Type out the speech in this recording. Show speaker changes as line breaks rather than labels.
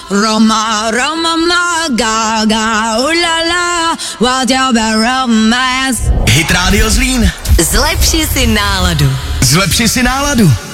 Roma, Roma, ma, ga, ulala, what your romance.
Hit Radio Zlín.
Zlepši si náladu.
Zlepši si náladu.